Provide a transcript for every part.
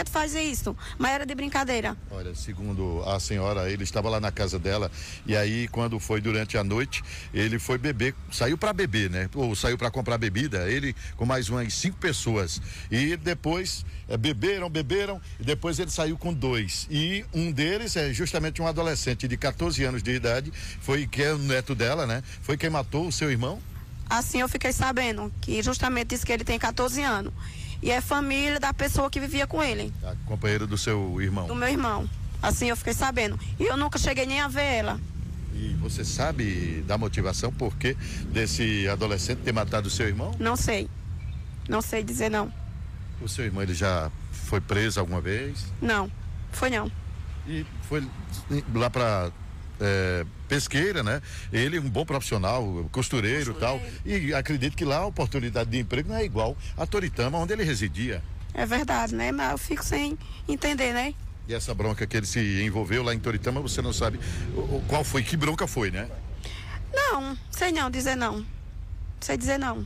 que tu faz isso? Mas era de brincadeira. Olha, segundo a senhora, ele estava lá na casa dela e aí quando foi durante a noite, ele foi beber, saiu para beber, né? Ou saiu para comprar bebida, ele com mais umas 5 pessoas. E depois beberam e depois ele saiu com 2. E um deles é justamente um adolescente de 14 anos de idade, que é o neto dela, né? Foi quem matou o seu irmão? Assim eu fiquei sabendo, que justamente disse que ele tem 14 anos. E é família da pessoa que vivia com ele. A companheira do seu irmão? Do meu irmão. Assim eu fiquei sabendo. E eu nunca cheguei nem a ver ela. E você sabe da motivação por que desse adolescente ter matado o seu irmão? Não sei. Não sei dizer não. O seu irmão, ele já foi preso alguma vez? Não, foi não. E foi lá para Pesqueira, né? Ele um bom profissional, costureiro e tal. E acredito que lá a oportunidade de emprego não é igual a Toritama, onde ele residia. É verdade, né? Mas eu fico sem entender, né? E essa bronca que ele se envolveu lá em Toritama, você não sabe qual foi, que bronca foi, né? Não, sei não dizer não. Sei dizer não.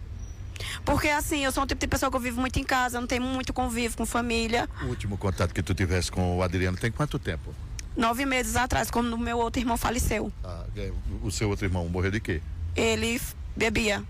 Porque assim, eu sou um tipo de pessoa que eu vivo muito em casa, não tenho muito convívio com família. O último contato que tu tivesse com o Adriano tem quanto tempo? 9 meses atrás, quando o meu outro irmão faleceu. O seu outro irmão morreu de quê? Ele bebia.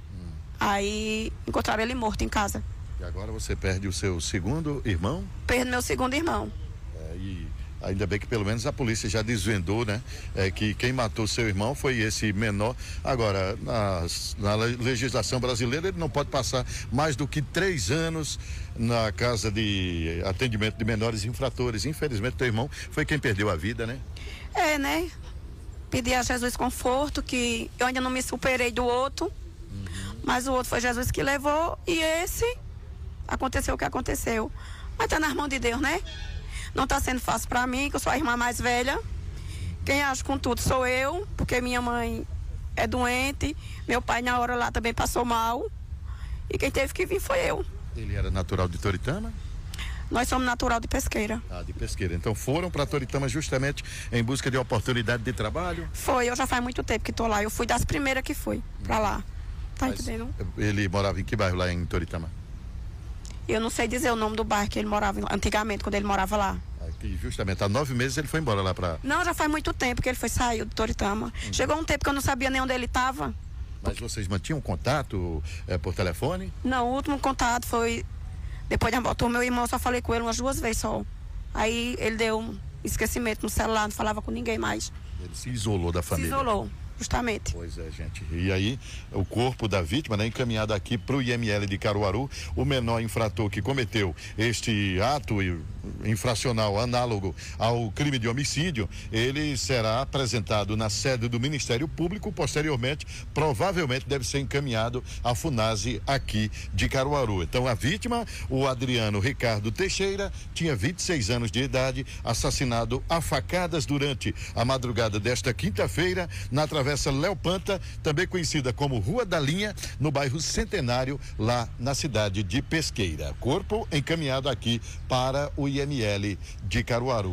Aí encontraram ele morto em casa. E agora você perde o seu segundo irmão? Perdo meu segundo irmão. E ainda bem que pelo menos a polícia já desvendou, né? Que quem matou seu irmão foi esse menor. Agora, na legislação brasileira, ele não pode passar mais do que 3 anos na casa de atendimento de menores infratores. Infelizmente, teu irmão foi quem perdeu a vida, né? É, né? Pedi a Jesus conforto, que eu ainda não me superei do outro, mas o outro foi Jesus que levou, e esse aconteceu o que aconteceu. Mas tá nas mãos de Deus, né? Não tá sendo fácil pra mim, que eu sou a irmã mais velha. Quem age com tudo sou eu, porque minha mãe é doente, meu pai na hora lá também passou mal, e quem teve que vir foi eu. Ele era natural de Toritama? Nós somos natural de Pesqueira. De Pesqueira. Então foram para Toritama justamente em busca de oportunidade de trabalho? Foi, eu já faz muito tempo que tô lá. Eu fui das primeiras que fui pra lá. Tá entendendo? Ele morava em que bairro lá em Toritama? Eu não sei dizer o nome do bairro que ele morava antigamente, quando ele morava lá. Que justamente há 9 meses ele foi embora lá pra... Não, já faz muito tempo que ele saiu de Toritama. Chegou um tempo que eu não sabia nem onde ele estava. Mas vocês mantinham contato por telefone? Não, o último contato foi depois da moto. O meu irmão, só falei com ele umas 2 vezes só. Aí ele deu um esquecimento no celular, não falava com ninguém mais. Ele se isolou da família. Se isolou, justamente. Pois é, gente. E aí, o corpo da vítima, né, encaminhado aqui para o IML de Caruaru, o menor infrator que cometeu este ato infracional análogo ao crime de homicídio, ele será apresentado na sede do Ministério Público, posteriormente, provavelmente deve ser encaminhado à FUNASE aqui de Caruaru. Então, a vítima, o Adriano Ricardo Teixeira, tinha 26 anos de idade, assassinado a facadas durante a madrugada desta quinta-feira, na Travessa Léo Panta, também conhecida como Rua da Linha, no bairro Centenário, lá na cidade de Pesqueira. Corpo encaminhado aqui para o IML de Caruaru.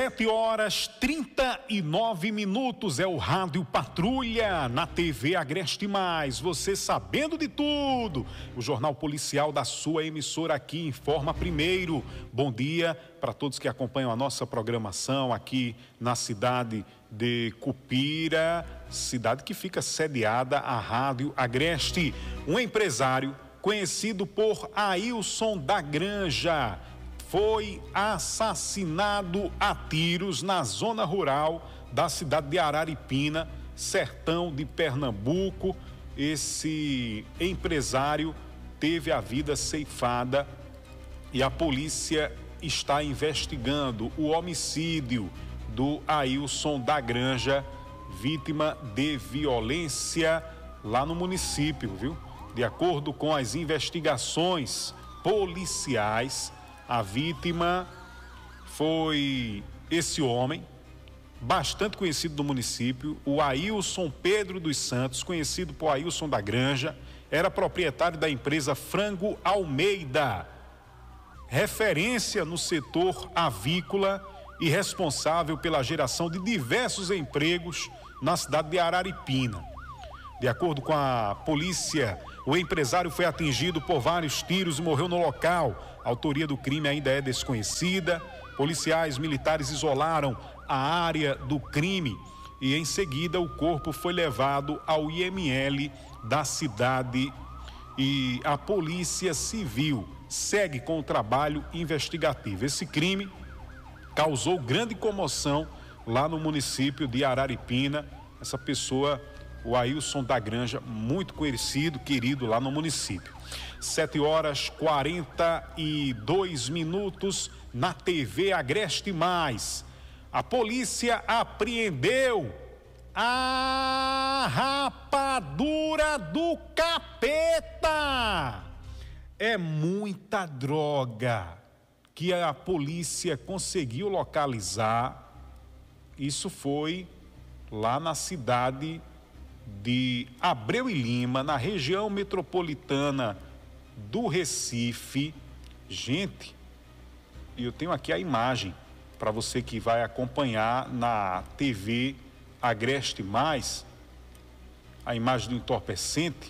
7h39 é o Rádio Patrulha na TV Agreste Mais. Você sabendo de tudo. O jornal policial da sua emissora aqui informa primeiro. Bom dia para todos que acompanham a nossa programação aqui na cidade de Cupira, cidade que fica sediada à Rádio Agreste. Um empresário conhecido por Ailson da Granja foi assassinado a tiros na zona rural da cidade de Araripina, sertão de Pernambuco. Esse empresário teve a vida ceifada e a polícia está investigando o homicídio do Ailson da Granja, vítima de violência lá no município, viu? De acordo com as investigações policiais, a vítima foi esse homem, bastante conhecido do município, o Ailson Pedro dos Santos, conhecido por Ailson da Granja, era proprietário da empresa Frango Almeida, referência no setor avícola e responsável pela geração de diversos empregos na cidade de Araripina. De acordo com a polícia, o empresário foi atingido por vários tiros e morreu no local. A autoria do crime ainda é desconhecida. Policiais militares isolaram a área do crime e, em seguida, o corpo foi levado ao IML da cidade e a Polícia Civil segue com o trabalho investigativo. Esse crime causou grande comoção lá no município de Araripina. Essa pessoa, o Ailson da Granja, muito conhecido, querido lá no município. 7h42 na TV Agreste Mais. A polícia apreendeu a rapadura do capeta. É muita droga que a polícia conseguiu localizar. Isso foi lá na cidade de Abreu e Lima, na região metropolitana do Recife. Gente, eu tenho aqui a imagem para você que vai acompanhar na TV Agreste Mais, a imagem do entorpecente.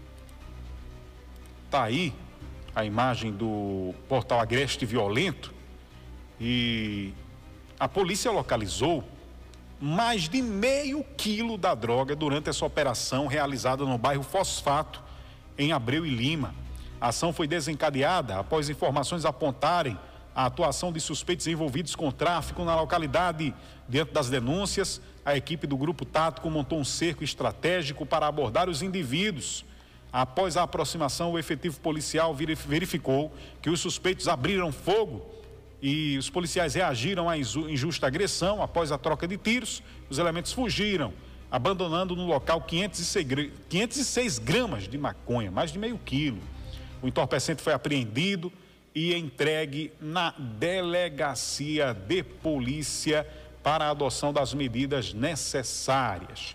Tá aí a imagem do portal Agreste Violento e a polícia localizou mais de meio quilo da droga durante essa operação realizada no bairro Fosfato, em Abreu e Lima. A ação foi desencadeada após informações apontarem a atuação de suspeitos envolvidos com tráfico na localidade. Diante das denúncias, a equipe do Grupo Tático montou um cerco estratégico para abordar os indivíduos. Após a aproximação, o efetivo policial verificou que os suspeitos abriram fogo e os policiais reagiram à injusta agressão. Após a troca de tiros, os elementos fugiram, abandonando no local 506 gramas de maconha, mais de meio quilo. O entorpecente foi apreendido e entregue na delegacia de polícia para a adoção das medidas necessárias.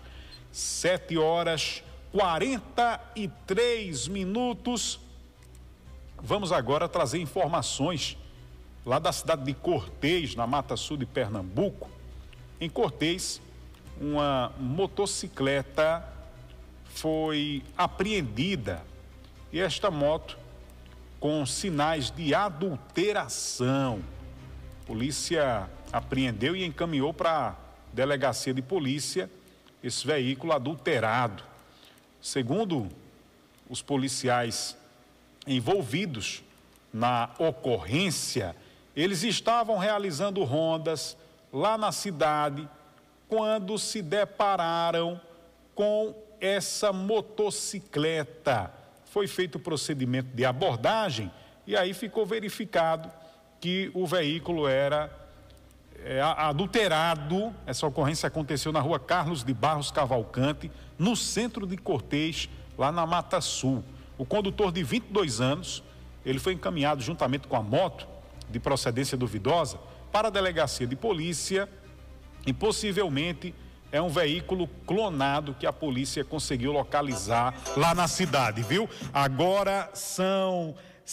7h43. Vamos agora trazer informações lá da cidade de Cortês, na Mata Sul de Pernambuco. Em Cortês, uma motocicleta foi apreendida e esta moto com sinais de adulteração. A polícia apreendeu e encaminhou para a delegacia de polícia esse veículo adulterado. Segundo os policiais envolvidos na ocorrência, eles estavam realizando rondas lá na cidade quando se depararam com essa motocicleta. Foi feito o procedimento de abordagem e aí ficou verificado que o veículo era adulterado. Essa ocorrência aconteceu na rua Carlos de Barros Cavalcante, no centro de Cortês, lá na Mata Sul. O condutor de 22 anos, ele foi encaminhado juntamente com a moto de procedência duvidosa para a delegacia de polícia e possivelmente é um veículo clonado que a polícia conseguiu localizar lá na cidade, viu? Agora são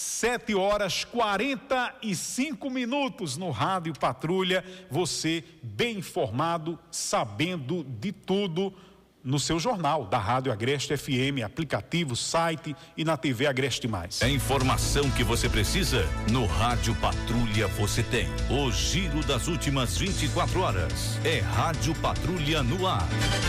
7h45 no Rádio Patrulha. Você bem informado, sabendo de tudo no seu jornal da Rádio Agreste FM, aplicativo, site e na TV Agreste Mais. A informação que você precisa no Rádio Patrulha você tem. O giro das últimas 24 horas. É Rádio Patrulha no ar.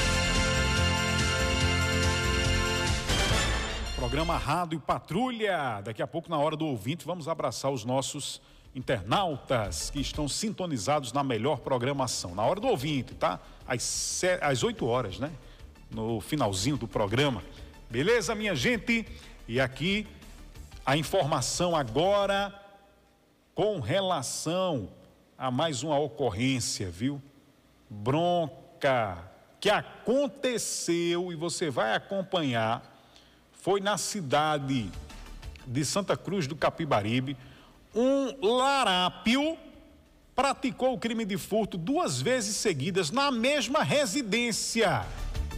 Programa Rádio Patrulha. Daqui a pouco, na hora do ouvinte, vamos abraçar os nossos internautas que estão sintonizados na melhor programação. Na hora do ouvinte, tá? Às 8 horas, né? No finalzinho do programa. Beleza, minha gente? E aqui a informação agora com relação a mais uma ocorrência, viu? Bronca que aconteceu e você vai acompanhar. Foi na cidade de Santa Cruz do Capibaribe. Um larápio praticou o crime de furto 2 vezes seguidas na mesma residência.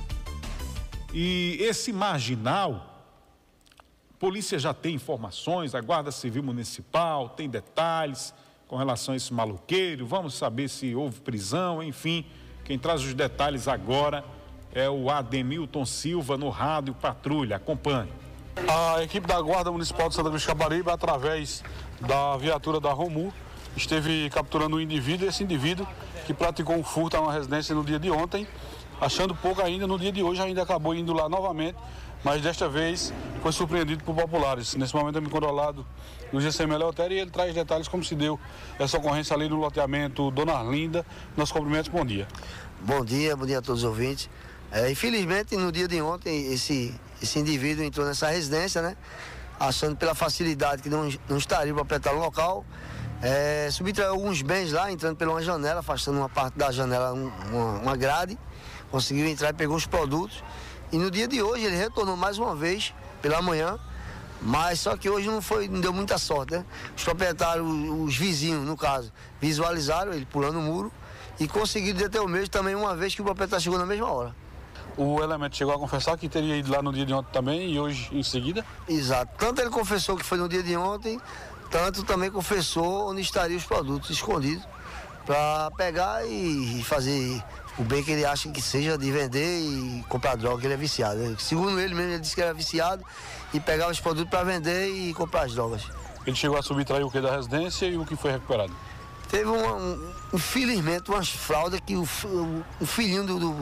E esse marginal, a polícia já tem informações, a Guarda Civil Municipal tem detalhes com relação a esse maluqueiro. Vamos saber se houve prisão, enfim. Quem traz os detalhes agora é o Ademilton Silva no Rádio Patrulha. Acompanhe. A equipe da Guarda Municipal de Santa Cruz de Caparibe, através da viatura da Romu, esteve capturando um indivíduo, esse indivíduo que praticou um furto a uma residência no dia de ontem, achando pouco ainda, no dia de hoje ainda acabou indo lá novamente, mas desta vez foi surpreendido por populares. Nesse momento eu me encontro ao lado do GCM Eleutério e ele traz detalhes como se deu essa ocorrência ali no loteamento Dona Arlinda. Nossos cumprimentos, bom dia. Bom dia a todos os ouvintes. Infelizmente, no dia de ontem, esse indivíduo entrou nessa residência, né? Achando pela facilidade que não estaria o proprietário local, subtraiu alguns bens lá, entrando pela uma janela, afastando uma parte da janela, uma grade, conseguiu entrar e pegou os produtos. E no dia de hoje ele retornou mais uma vez, pela manhã, mas só que hoje não deu muita sorte, né? Os proprietários, os vizinhos, no caso, visualizaram ele pulando o muro e conseguiram deter o mesmo também uma vez que o proprietário chegou na mesma hora. O elemento chegou a confessar que teria ido lá no dia de ontem também e hoje em seguida? Exato. Tanto ele confessou que foi no dia de ontem, tanto também confessou onde estariam os produtos escondidos para pegar e fazer o bem que ele acha que seja de vender e comprar droga, que ele é viciado. Segundo ele mesmo, ele disse que era viciado e pegava os produtos para vender e comprar as drogas. Ele chegou a subtrair o que da residência e o que foi recuperado? Teve infelizmente umas fraldas que o filhinho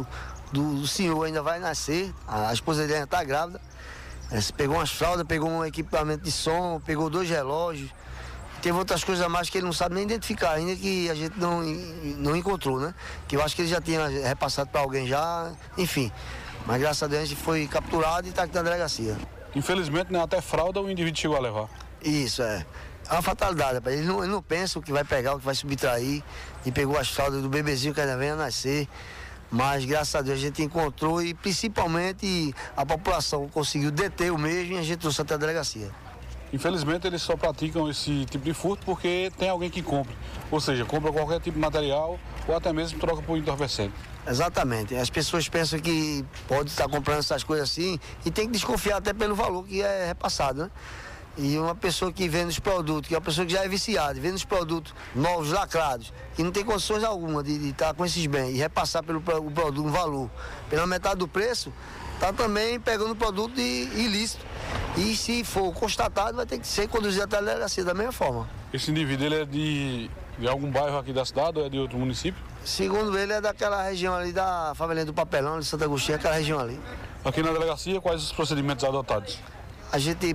do senhor ainda vai nascer, a esposa dele ainda está grávida. Pegou umas fraldas, pegou um equipamento de som, pegou 2 relógios. Teve outras coisas a mais que ele não sabe nem identificar ainda, que a gente não encontrou, né? Que eu acho que ele já tinha repassado para alguém já, enfim. Mas graças a Deus a gente foi capturado e está aqui na delegacia. Infelizmente, né, até fralda o indivíduo chegou a levar. Isso, é uma fatalidade, rapaz. Ele não pensa o que vai pegar, o que vai subtrair. E pegou as fraldas do bebezinho que ainda vem a nascer. Mas graças a Deus a gente encontrou e principalmente a população conseguiu deter o mesmo e a gente trouxe até a delegacia. Infelizmente eles só praticam esse tipo de furto porque tem alguém que compra. Ou seja, compra qualquer tipo de material ou até mesmo troca por entorpecente. Exatamente. As pessoas pensam que pode estar comprando essas coisas assim e tem que desconfiar até pelo valor que é repassado, né? E uma pessoa que vende os produtos, que é uma pessoa que já é viciada, vende os produtos novos, lacrados, e não tem condições alguma de estar com esses bens e repassar o produto um valor pela metade do preço, está também pegando o produto ilícito. E se for constatado, vai ter que ser conduzido até a delegacia da mesma forma. Esse indivíduo ele é de algum bairro aqui da cidade ou é de outro município? Segundo ele, é daquela região ali da favelinha do Papelão, de Santo Agostinho, aquela região ali. Aqui na delegacia, quais os procedimentos adotados? A gente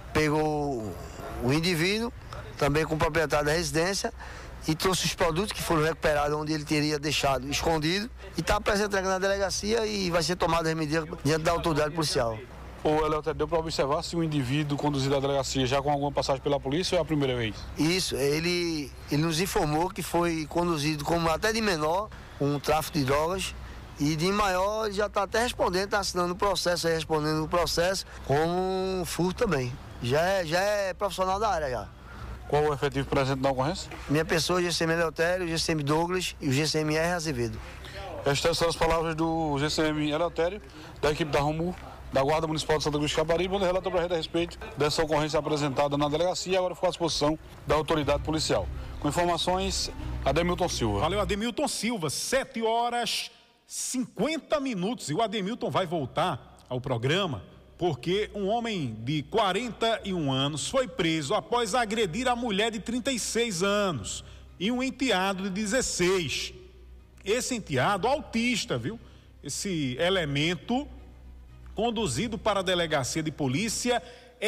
pegou o indivíduo, também com o proprietário da residência, e trouxe os produtos que foram recuperados onde ele teria deixado escondido, e está apresentando na delegacia e vai ser tomada a medida diante da autoridade policial. O Eleutério, deu para observar se o indivíduo conduzido à delegacia já com alguma passagem pela polícia ou é a primeira vez? Isso, ele nos informou que foi conduzido como até de menor, com tráfico de drogas, e de maior ele já está até respondendo, está assinando o processo, respondendo o processo, como furto também. Já é profissional da área já. Qual o efetivo presente na ocorrência? Minha pessoa, o GCM Eleutério, o GCM Douglas e o GCM R. Azevedo. Estas são as palavras do GCM Eleutério, da equipe da Romu, da Guarda Municipal de Santa Cruz de Caparibe, onde relatou para a rede a respeito dessa ocorrência apresentada na delegacia e agora ficou à disposição da autoridade policial. Com informações, Ademilton Silva. Valeu, Ademilton Silva. 7h50. E o Ademilton vai voltar ao programa porque um homem de 41 anos foi preso após agredir a mulher de 36 anos e um enteado de 16. Esse enteado autista, viu? Esse elemento conduzido para a delegacia de polícia,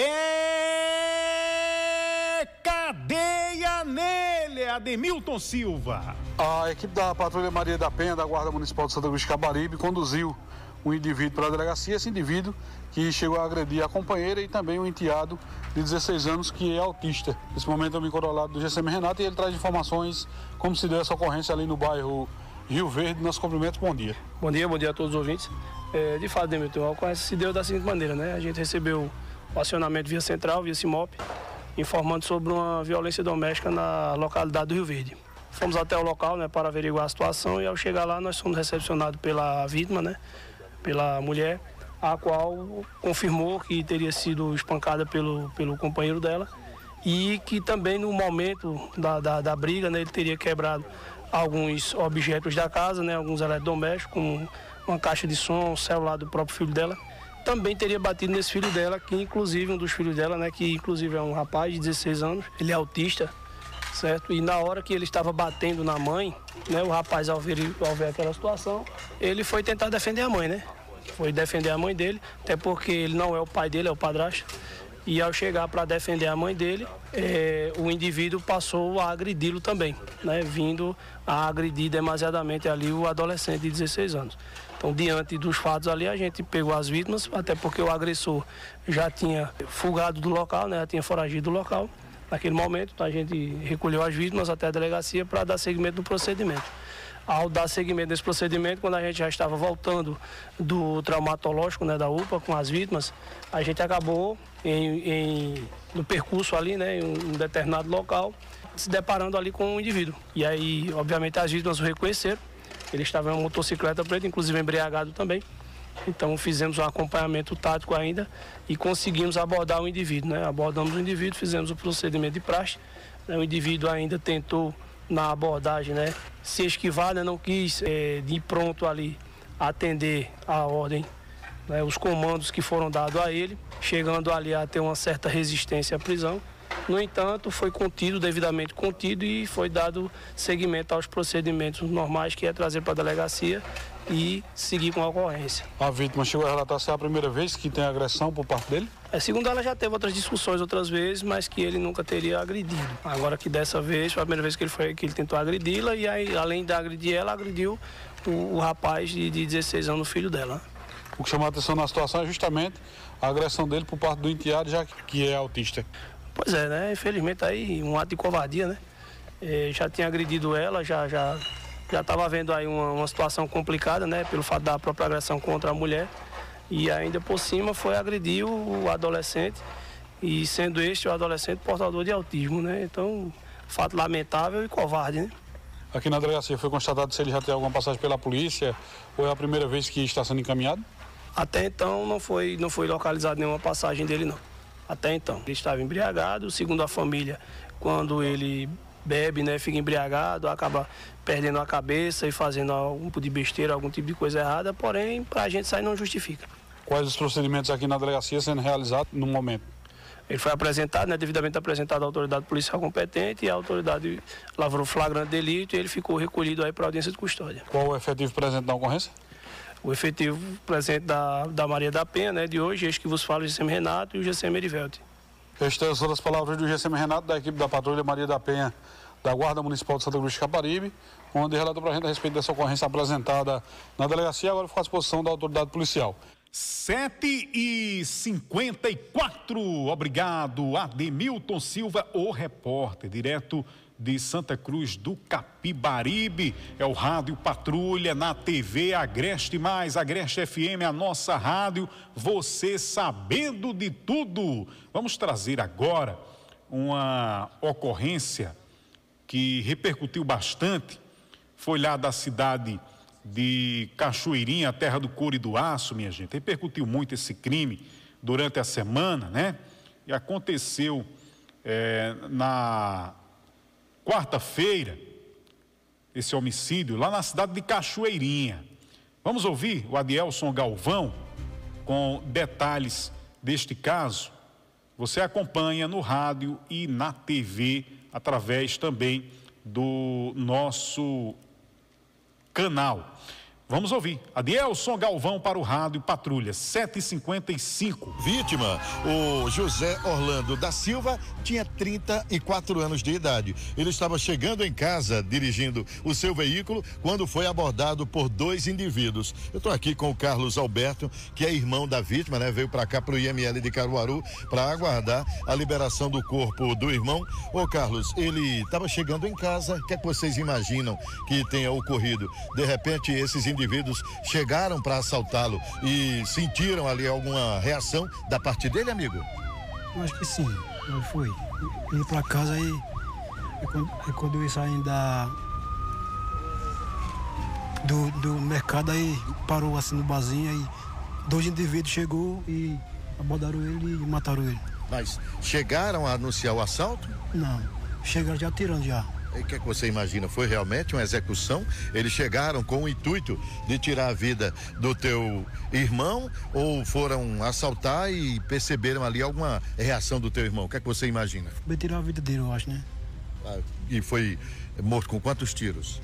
cadeia nele, Ademilton Silva. A equipe da Patrulha Maria da Penha, da Guarda Municipal de Santa Cruz de Caparibe, conduziu um indivíduo para a delegacia, esse indivíduo que chegou a agredir a companheira e também um enteado de 16 anos que é autista. Nesse momento eu me encontro ao lado do GCM Renato e ele traz informações como se deu essa ocorrência ali no bairro Rio Verde. Nossos cumprimentos, bom dia. Bom dia a todos os ouvintes. De fato, Demilton, a ocorrência se deu da seguinte maneira, né? A gente recebeu o acionamento via central, via CIMOP, informando sobre uma violência doméstica na localidade do Rio Verde. Fomos até o local, né, para averiguar a situação e ao chegar lá nós fomos recepcionados pela vítima, né, pela mulher, a qual confirmou que teria sido espancada pelo companheiro dela e que também no momento da briga, né, ele teria quebrado alguns objetos da casa, né, alguns eletrodomésticos, como uma caixa de som, o celular do próprio filho dela. Também teria batido nesse filho dela, que inclusive um dos filhos dela, né, que inclusive é um rapaz de 16 anos, ele é autista, certo? E na hora que ele estava batendo na mãe, né, o rapaz ao ver aquela situação, ele foi tentar defender a mãe, né? Foi defender a mãe dele, até porque ele não é o pai dele, é o padrasto. E ao chegar para defender a mãe dele, o indivíduo passou a agredi-lo também, né? Vindo a agredir demasiadamente ali o adolescente de 16 anos. Então, diante dos fatos ali, a gente pegou as vítimas, até porque o agressor já tinha fugado do local, né? Já tinha foragido do local. Naquele momento, então, a gente recolheu as vítimas até a delegacia para dar seguimento no procedimento. Ao dar seguimento nesse procedimento, quando a gente já estava voltando do traumatológico, né, da UPA com as vítimas, a gente acabou no percurso ali, né, em um determinado local, se deparando ali com um indivíduo. E aí, obviamente, as vítimas o reconheceram. Ele estava em uma motocicleta preta, inclusive embriagado também. Então fizemos um acompanhamento tático ainda e conseguimos abordar o indivíduo, né? Abordamos o indivíduo, fizemos o procedimento de praxe. O indivíduo ainda tentou na abordagem, né, se esquivar, né, não quis de pronto ali atender a ordem, né, os comandos que foram dados a ele, chegando ali a ter uma certa resistência à prisão. No entanto, foi contido, devidamente contido, e foi dado seguimento aos procedimentos normais, que é trazer para a delegacia e seguir com a ocorrência. A vítima chegou a relatar se é a primeira vez que tem agressão por parte dele? Segundo ela, já teve outras discussões outras vezes, mas que ele nunca teria agredido. Agora que dessa vez foi a primeira vez que ele tentou agredi-la, e aí, além de agredir ela, agrediu o rapaz de 16 anos, o filho dela. O que chamou a atenção na situação é justamente a agressão dele por parte do enteado, já que é autista. Pois é, né? Infelizmente aí um ato de covardia, né? Já tinha agredido ela, já estava havendo aí uma situação complicada, né? Pelo fato da própria agressão contra a mulher. E ainda por cima foi agredir o adolescente, e sendo este o adolescente portador de autismo, né? Então, fato lamentável e covarde, né? Aqui na delegacia foi constatado se ele já tem alguma passagem pela polícia ou é a primeira vez que está sendo encaminhado? Até então não foi localizado nenhuma passagem dele, não. Até então. Ele estava embriagado, segundo a família, quando ele bebe, né, fica embriagado, acaba perdendo a cabeça e fazendo algum tipo de besteira, algum tipo de coisa errada, porém, para a gente isso aí não justifica. Quais os procedimentos aqui na delegacia sendo realizados no momento? Ele foi apresentado, né, devidamente apresentado à autoridade policial competente, e a autoridade lavrou flagrante delito e ele ficou recolhido aí para audiência de custódia. Qual o efetivo presente na ocorrência? O efetivo presente da Maria da Penha, né, de hoje, este que vos fala, o GCM Renato e o GCM Erivelti. Estas são as palavras do GCM Renato, da equipe da Patrulha Maria da Penha, da Guarda Municipal de Santa Cruz de Caparibe, onde relatou para a gente a respeito dessa ocorrência apresentada na delegacia, agora fica à disposição da autoridade policial. 7h54, obrigado, Ademilton Silva, o repórter, direto de Santa Cruz do Capibaribe. É o Rádio Patrulha na TV Agreste Mais, Agreste FM, a nossa rádio, você sabendo de tudo. Vamos trazer agora uma ocorrência que repercutiu bastante, foi lá da cidade de Cachoeirinha, a terra do couro e do aço, minha gente. Repercutiu muito esse crime durante a semana, né? E aconteceu na quarta-feira, esse homicídio, lá na cidade de Cachoeirinha. Vamos ouvir o Adielson Galvão com detalhes deste caso. Você acompanha no rádio e na TV, através também do nosso canal. Vamos ouvir. Adielson Galvão para o Rádio Patrulha, 7h55. Vítima, o José Orlando da Silva, tinha 34 anos de idade. Ele estava chegando em casa, dirigindo o seu veículo, quando foi abordado por dois indivíduos. Eu estou aqui com o Carlos Alberto, que é irmão da vítima, né? Veio para cá, para o IML de Caruaru, para aguardar a liberação do corpo do irmão. Ô Carlos, ele estava chegando em casa, o que é que vocês imaginam que tenha ocorrido? De repente, esses indivíduos chegaram para assaltá-lo e sentiram ali alguma reação da parte dele, amigo? Eu acho que sim, foi. Vim para casa e quando eu saí do mercado, aí parou assim no barzinho, aí dois indivíduos chegou e abordaram ele e mataram ele. Mas chegaram a anunciar o assalto? Não, chegaram já atirando já. E o que é que você imagina? Foi realmente uma execução? Eles chegaram com o intuito de tirar a vida do teu irmão ou foram assaltar e perceberam ali alguma reação do teu irmão? O que é que você imagina? Foi tirar a vida dele, eu acho, né? E foi morto com quantos tiros?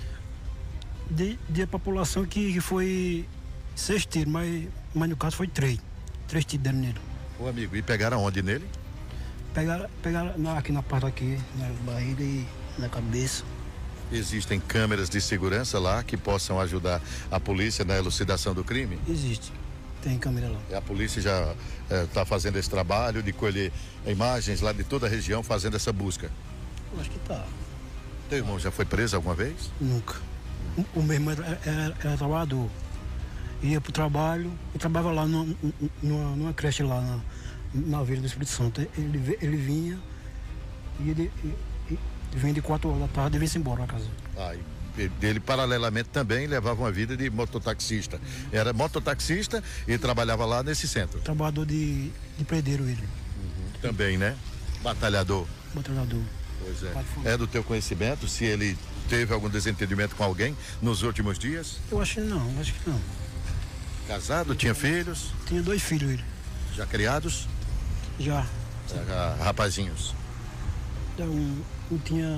De a população que foi 6 tiros, mas no caso foi 3. 3 tiros deram nele. Ô amigo, e pegaram onde nele? Pegaram aqui na parte aqui, na barriga e na cabeça. Existem câmeras de segurança lá que possam ajudar a polícia na elucidação do crime? Existe, tem câmera lá. A polícia já está fazendo esse trabalho de colher imagens lá de toda a região, fazendo essa busca? Eu acho que tá. Teu irmão já foi preso alguma vez? Nunca. O meu irmão era trabalhador. Ia pro trabalho e trabalhava lá numa creche lá na Vila do Espírito Santo. Ele vinha e ele vem de 4 horas da tarde e vem-se embora pra casa. E dele, paralelamente, também levava uma vida de mototaxista. Era mototaxista e trabalhava lá nesse centro. Trabalhador de predeiro ele. Também, né? Batalhador. Batalhador. Pois é. É do teu conhecimento se ele teve algum desentendimento com alguém nos últimos dias? Eu acho que não. Casado, tinha filhos? Tinha 2 filhos ele. Já criados? Já. Rapazinhos? Um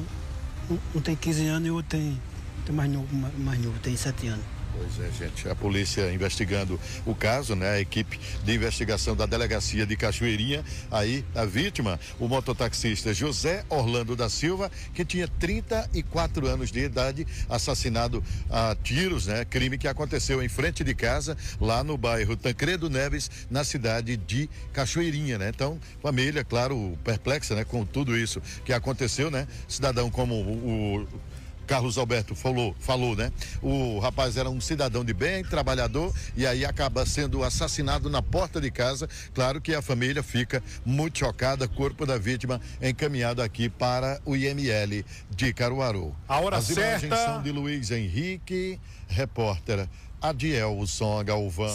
tem 15 anos e o outro tem mais novo, tem 7 anos. Pois é, gente. A polícia investigando o caso, né? A equipe de investigação da delegacia de Cachoeirinha. Aí, a vítima, o mototaxista José Orlando da Silva, que tinha 34 anos de idade, assassinado a tiros, né? Crime que aconteceu em frente de casa, lá no bairro Tancredo Neves, na cidade de Cachoeirinha, né? Então, família, claro, perplexa, né? Com tudo isso que aconteceu, né? Cidadão como o Carlos Alberto falou, né? O rapaz era um cidadão de bem, trabalhador, e aí acaba sendo assassinado na porta de casa. Claro que a família fica muito chocada. Corpo da vítima encaminhado aqui para o IML de Caruaru. A hora As certa. imagens são de Luiz Henrique, repórter Adielson Galvão.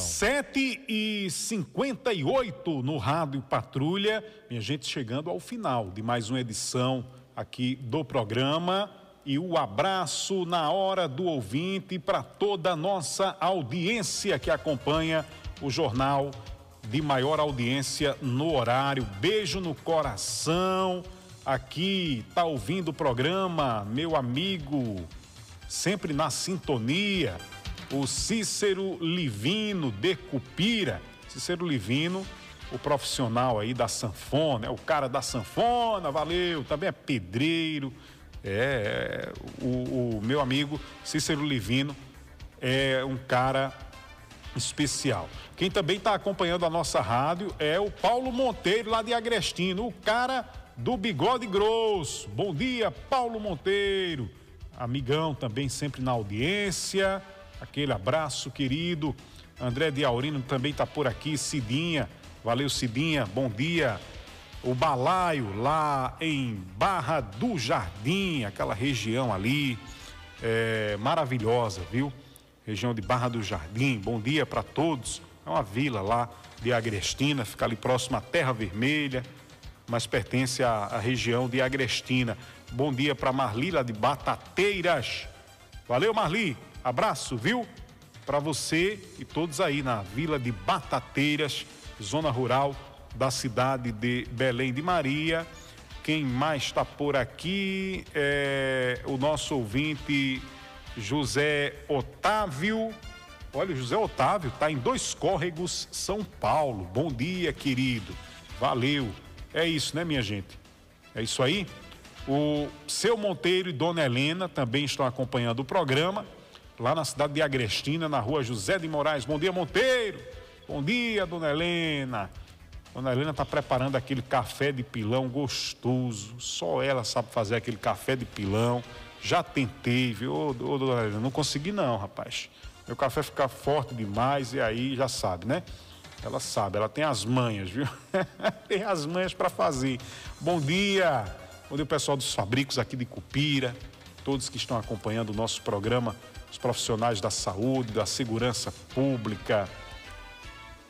7h58 no Rádio Patrulha. Minha gente, chegando ao final de mais uma edição aqui do programa. E o abraço na hora do ouvinte para toda a nossa audiência que acompanha o jornal de maior audiência no horário. Beijo no coração. Aqui tá ouvindo o programa, meu amigo, sempre na sintonia, o Cícero Livino de Cupira. Cícero Livino, o profissional aí da sanfona, é o cara da sanfona, valeu, também é pedreiro. O meu amigo Cícero Livino é um cara especial. Quem também está acompanhando a nossa rádio é o Paulo Monteiro, lá de Agrestino, o cara do bigode grosso. Bom dia, Paulo Monteiro, amigão também sempre na audiência, aquele abraço querido. André de Aurino também está por aqui, Cidinha, valeu Cidinha, bom dia. O Balaio lá em Barra do Jardim, aquela região ali, maravilhosa, viu? Região de Barra do Jardim, bom dia para todos. É uma vila lá de Agrestina, fica ali próximo à Terra Vermelha, mas pertence à região de Agrestina. Bom dia para Marli lá de Batateiras. Valeu, Marli, abraço, viu? Para você e todos aí na vila de Batateiras, zona rural da cidade de Belém de Maria. Quem mais está por aqui é o nosso ouvinte José Otávio. Olha, o José Otávio está em Dois Córregos, São Paulo. Bom dia, querido. Valeu. É isso, né, minha gente? É isso aí. O Seu Monteiro e Dona Helena também estão acompanhando o programa lá na cidade de Agrestina, na rua José de Moraes. Bom dia, Monteiro. Bom dia, Dona Helena. Dona Helena está preparando aquele café de pilão gostoso. Só ela sabe fazer aquele café de pilão. Já tentei, viu? Ô, Dona Helena, não consegui não, rapaz. Meu café fica forte demais e aí já sabe, né? Ela sabe, ela tem as manhas, viu? Tem as manhas para fazer. Bom dia. Bom dia, pessoal dos fabricos aqui de Cupira. Todos que estão acompanhando o nosso programa. Os profissionais da saúde, da segurança pública.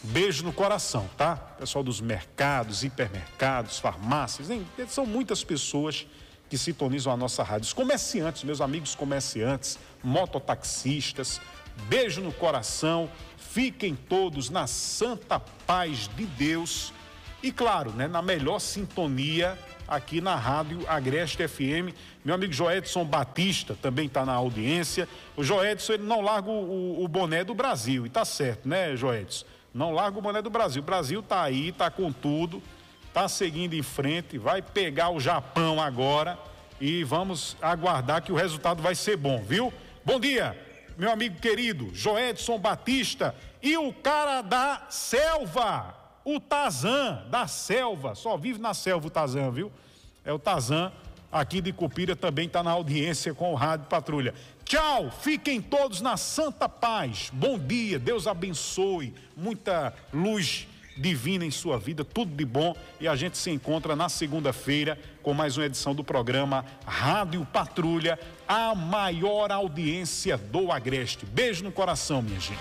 Beijo no coração, tá? Pessoal dos mercados, hipermercados, farmácias, hein? São muitas pessoas que sintonizam a nossa rádio. Os comerciantes, meus amigos comerciantes, mototaxistas, beijo no coração. Fiquem todos na santa paz de Deus e, claro, né, na melhor sintonia aqui na Rádio Agreste FM. Meu amigo Joedson Batista também está na audiência. O Joedson, ele não larga o boné do Brasil, e tá certo, né, Joedson? Não larga o boné do Brasil. O Brasil tá aí, tá com tudo, tá seguindo em frente, vai pegar o Japão agora e vamos aguardar que o resultado vai ser bom, viu? Bom dia, meu amigo querido Joedson Batista e o cara da selva, o Tazan da selva, só vive na selva o Tazan, viu? É o Tazan aqui de Cupira, também está na audiência com o Rádio Patrulha. Tchau, fiquem todos na santa paz, bom dia, Deus abençoe, muita luz divina em sua vida, tudo de bom, e a gente se encontra na segunda-feira com mais uma edição do programa Rádio Patrulha, a maior audiência do Agreste. Beijo no coração, minha gente.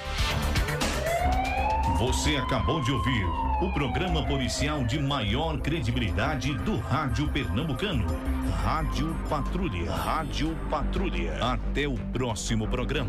Você acabou de ouvir o programa policial de maior credibilidade do rádio pernambucano. Rádio Patrulha. Rádio Patrulha. Até o próximo programa.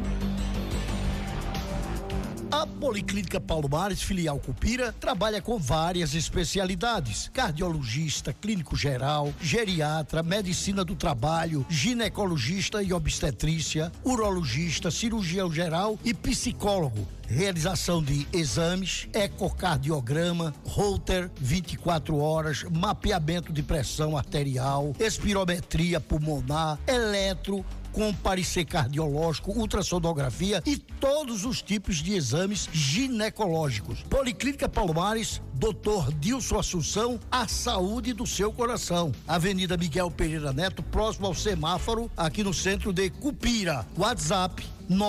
A Policlínica Paulo Mares, filial Cupira, trabalha com várias especialidades: cardiologista, clínico geral, geriatra, medicina do trabalho, ginecologista e obstetrícia, urologista, cirurgião geral e psicólogo. Realização de exames, ecocardiograma, Holter 24 horas, mapeamento de pressão arterial, espirometria pulmonar, eletro, com parecer cardiológico, ultrassonografia e todos os tipos de exames ginecológicos. Policlínica Paulo Mares, Dr. Dilson Assunção, a saúde do seu coração. Avenida Miguel Pereira Neto, próximo ao semáforo, aqui no centro de Cupira. WhatsApp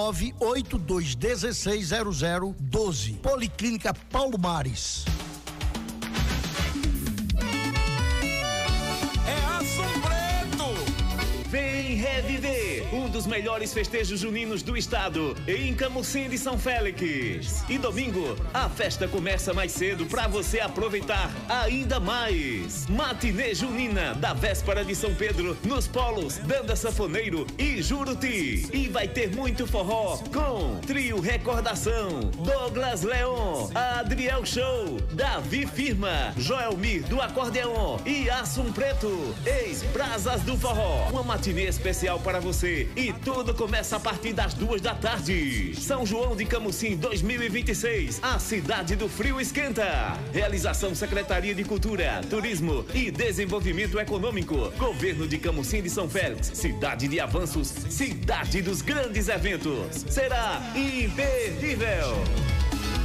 982160012. Policlínica Paulo Mares. Vem reviver um dos melhores festejos juninos do estado em Camusim de São Félix. E domingo, a festa começa mais cedo para você aproveitar ainda mais. Matinê junina da véspera de São Pedro nos polos Banda Sanfoneiro e Juruti. E vai ter muito forró com Trio Recordação, Douglas Leon, Adriel Show, Davi Firma, Joelmir do Acordeon e Assum Preto. Ex-Brasas do Forró. Uma matinê especial para você e tudo começa a partir das 2 da tarde. São João de Camusim 2026, a cidade do frio esquenta. Realização Secretaria de Cultura, Turismo e Desenvolvimento Econômico, Governo de Camusim de São Félix, cidade de avanços, cidade dos grandes eventos. Será imperdível.